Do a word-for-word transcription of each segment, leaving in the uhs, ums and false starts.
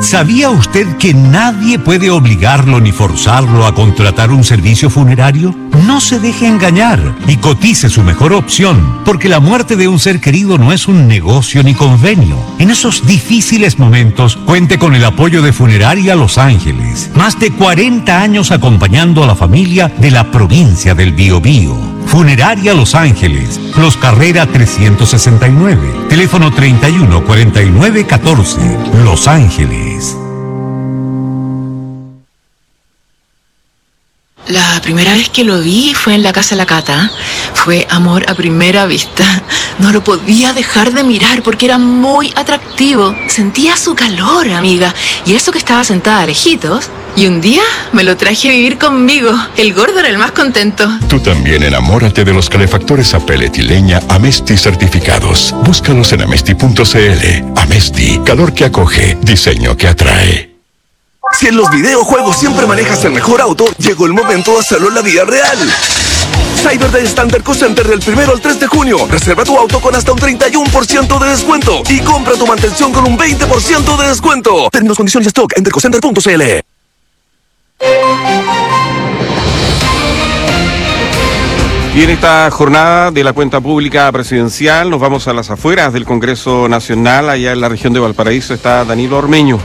¿Sabía usted que nadie puede obligarlo ni forzarlo a contratar un servicio funerario? No se deje engañar y cotice su mejor opción, porque la muerte de un ser querido no es un negocio ni convenio. En esos difíciles momentos, cuente con el apoyo de Funeraria Los Ángeles. Más de cuarenta años acompañando a la familia de la provincia del Biobío. Funeraria Los Ángeles, Los Carrera trescientos sesenta y nueve, teléfono treinta y uno cuarenta y nueve catorce, Los Ángeles. La primera vez que lo vi fue en la casa de la Cata. Fue amor a primera vista. No lo podía dejar de mirar porque era muy atractivo. Sentía su calor, amiga. Y eso que estaba sentada lejitos. Y un día me lo traje a vivir conmigo. El gordo era el más contento. Tú también enamórate de los calefactores a pellet y leña Amesti certificados. Búscalos en amesti punto cl. Amesti, calor que acoge, diseño que atrae. Si en los videojuegos siempre manejas el mejor auto, llegó el momento de hacerlo en la vida real. Cyber Day está en Terco Center del primero al tres de junio. Reserva tu auto con hasta un treinta y uno por ciento de descuento y compra tu mantención con un veinte por ciento de descuento. Términos, condiciones y stock en tercocenter punto cl. Y en esta jornada de la cuenta pública presidencial nos vamos a las afueras del Congreso Nacional. Allá en la región de Valparaíso está Danilo Ormeño.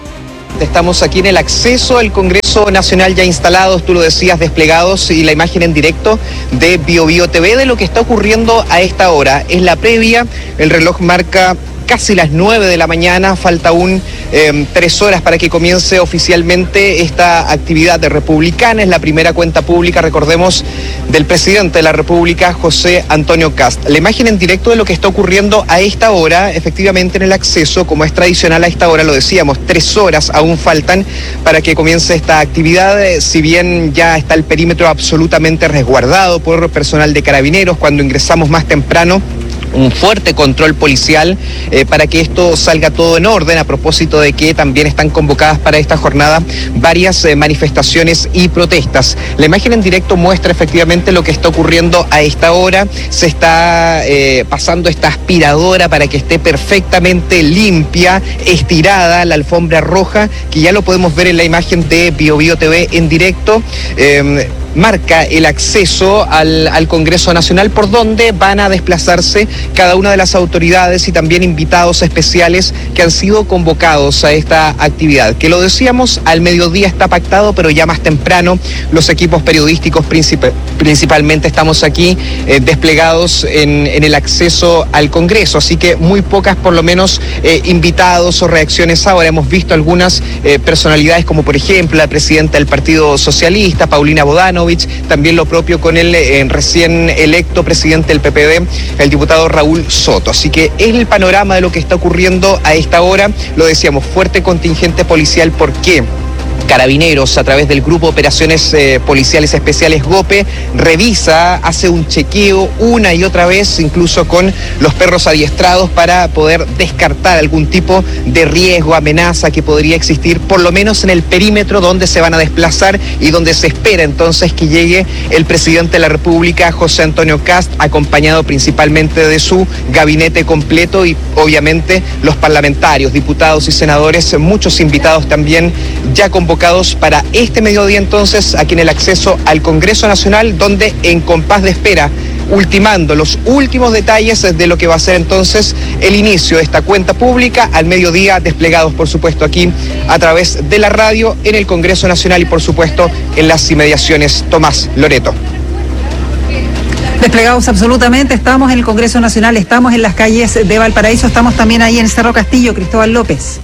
Estamos aquí en el acceso al Congreso Nacional ya instalados, tú lo decías, desplegados, y la imagen en directo de BioBio T V de lo que está ocurriendo a esta hora. Es la previa, el reloj marca casi las nueve de la mañana, falta aún eh, tres horas para que comience oficialmente esta actividad de republicana. Es la primera cuenta pública, recordemos, del presidente de la República, José Antonio Kast. La imagen en directo de lo que está ocurriendo a esta hora, efectivamente en el acceso, como es tradicional a esta hora, lo decíamos, tres horas aún faltan para que comience esta actividad, si bien ya está el perímetro absolutamente resguardado por personal de Carabineros. Cuando ingresamos más temprano, un fuerte control policial eh, para que esto salga todo en orden, a propósito de que también están convocadas para esta jornada varias eh, manifestaciones y protestas. La imagen en directo muestra efectivamente lo que está ocurriendo a esta hora. Se está eh, pasando esta aspiradora para que esté perfectamente limpia, estirada la alfombra roja, que ya lo podemos ver en la imagen de BioBio T V en directo. Eh, marca el acceso al, al Congreso Nacional, por donde van a desplazarse cada una de las autoridades y también invitados especiales que han sido convocados a esta actividad. Que lo decíamos, al mediodía está pactado, pero ya más temprano los equipos periodísticos princip- principalmente estamos aquí eh, desplegados en, en el acceso al Congreso, así que muy pocas por lo menos eh, invitados o reacciones ahora. Hemos visto algunas eh, personalidades como por ejemplo la presidenta del Partido Socialista, Paulina Bodanovich, también lo propio con el eh, recién electo presidente del P P D, el diputado Raúl Soto. Así que es el panorama de lo que está ocurriendo a esta hora. Lo decíamos, fuerte contingente policial. ¿Por qué? Carabineros, a través del Grupo Operaciones eh, Policiales Especiales GOPE, revisa, hace un chequeo una y otra vez, incluso con los perros adiestrados, para poder descartar algún tipo de riesgo, amenaza que podría existir, por lo menos en el perímetro donde se van a desplazar y donde se espera entonces que llegue el presidente de la República, José Antonio Kast, acompañado principalmente de su gabinete completo y obviamente los parlamentarios, diputados y senadores, muchos invitados también ya convocados para este mediodía entonces aquí en el acceso al Congreso Nacional, donde en compás de espera, ultimando los últimos detalles de lo que va a ser entonces el inicio de esta cuenta pública al mediodía, desplegados por supuesto aquí a través de la radio en el Congreso Nacional y por supuesto en las inmediaciones. Tomás, Loreto. Desplegados absolutamente, estamos en el Congreso Nacional, estamos en las calles de Valparaíso, estamos también ahí en Cerro Castillo. Cristóbal López.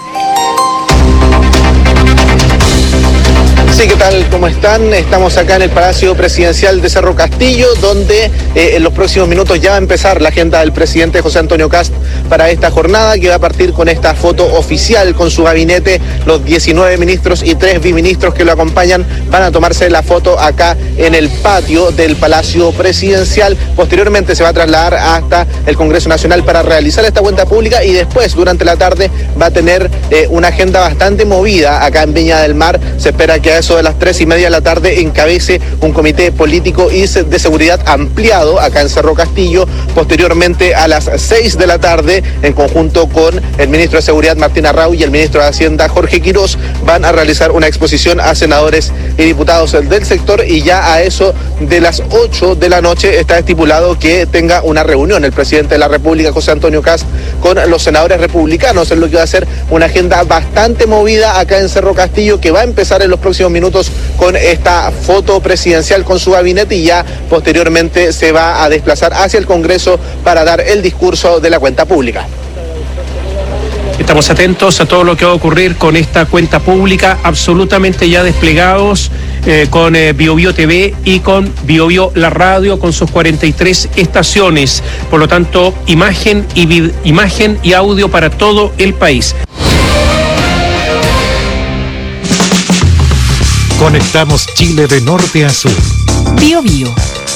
Sí, ¿qué tal? ¿Cómo están? Estamos acá en el Palacio Presidencial de Cerro Castillo, donde eh, en los próximos minutos ya va a empezar la agenda del presidente José Antonio Kast para esta jornada, que va a partir con esta foto oficial con su gabinete. Los diecinueve ministros y tres biministros que lo acompañan van a tomarse la foto acá en el patio del Palacio Presidencial. Posteriormente se va a trasladar hasta el Congreso Nacional para realizar esta cuenta pública y después, durante la tarde, va a tener eh, una agenda bastante movida acá en Viña del Mar. Se espera que a eso eso de las tres y media de la tarde encabece un comité político y de seguridad ampliado acá en Cerro Castillo. Posteriormente, a las seis de la tarde, en conjunto con el ministro de Seguridad Martín Arrau y el ministro de Hacienda Jorge Quirós, van a realizar una exposición a senadores y diputados del sector, y ya a eso de las ocho de la noche está estipulado que tenga una reunión el presidente de la República, José Antonio Kast, con los senadores republicanos, en lo que va a ser una agenda bastante movida acá en Cerro Castillo, que va a empezar en los próximos minutos con esta foto presidencial con su gabinete, y ya posteriormente se va a desplazar hacia el Congreso para dar el discurso de la cuenta pública. Estamos atentos a todo lo que va a ocurrir con esta cuenta pública, absolutamente ya desplegados eh, con eh, BioBio T V y con BioBio La Radio, con sus cuarenta y tres estaciones. Por lo tanto, imagen y, vid- imagen y audio para todo el país. Conectamos Chile de norte a sur. BioBio.